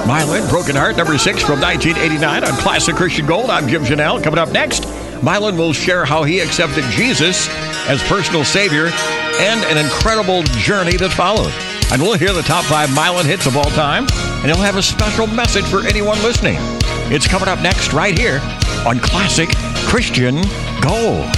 Mylan, Broken Heart, number 6 from 1989 on Classic Christian Gold. I'm Jim Janelle. Coming up next, Mylan will share how he accepted Jesus as personal Savior and an incredible journey that followed. And we'll hear the top 5 Mylan hits of all time, and he'll have a special message for anyone listening. It's coming up next right here on Classic Christian Gold.